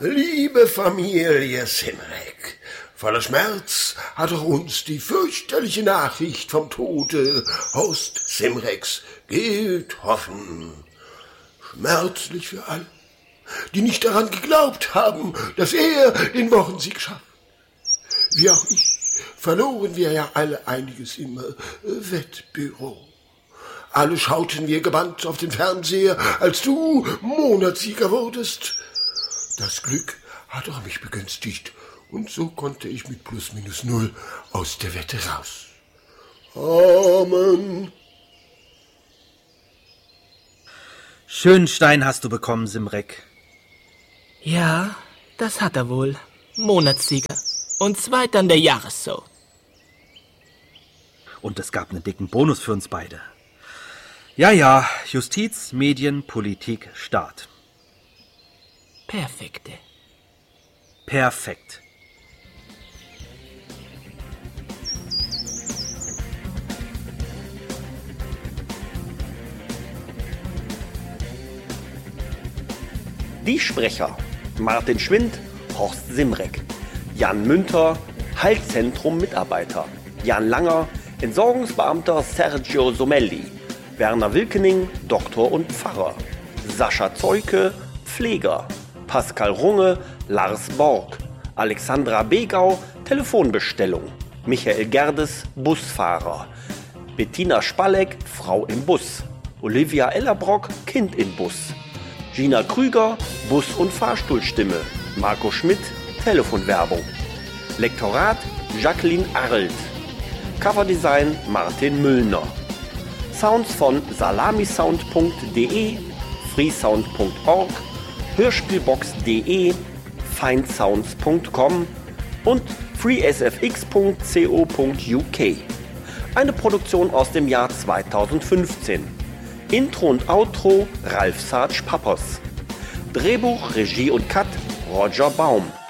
Liebe Familie Simrek, voller Schmerz hat auch uns die fürchterliche Nachricht vom Tode Horst Simreks getroffen. Schmerzlich für alle, die nicht daran geglaubt haben, dass er den Wochensieg schafft. Wie auch ich, verloren wir ja alle einiges im Wettbüro. Alle schauten wir gebannt auf den Fernseher, als du Monatssieger wurdest. Das Glück hat auch mich begünstigt, und so konnte ich mit +/-0 aus der Wette raus. Amen. Schönen Stein hast du bekommen, Simrek. Ja, das hat er wohl. Monatssieger. Und Zweiter in der Jahresshow. Und es gab einen dicken Bonus für uns beide. Ja, Justiz, Medien, Politik, Staat. Perfekte. Perfekt. Die Sprecher: Martin Schwind, Horst Simrek, Jan Münter, Heilzentrum-Mitarbeiter, Jan Langer, Entsorgungsbeamter Sergio Somelli, Werner Wilkening, Doktor und Pfarrer, Sascha Zeuke, Pfleger, Pascal Runge, Lars Borg, Alexandra Begau, Telefonbestellung, Michael Gerdes, Busfahrer, Bettina Spalleck, Frau im Bus, Olivia Ellerbrock, Kind im Bus, Gina Krüger, Bus- und Fahrstuhlstimme, Marco Schmidt, Telefonwerbung, Lektorat Jacqueline Arlt, Coverdesign Martin Müllner, Sounds von salamisound.de, freesound.org, hörspielbox.de, findsounds.com und freesfx.co.uk. Eine Produktion aus dem Jahr 2015. Intro und Outro Ralf Sarge Pappers. Drehbuch, Regie und Cut Roger Baum.